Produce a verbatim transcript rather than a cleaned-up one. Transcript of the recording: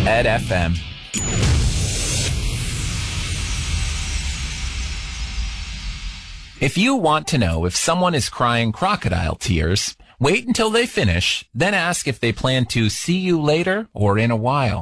Ed F M. If you want to know if someone is crying crocodile tears, wait until they finish, then ask if they plan to see you later or in a while.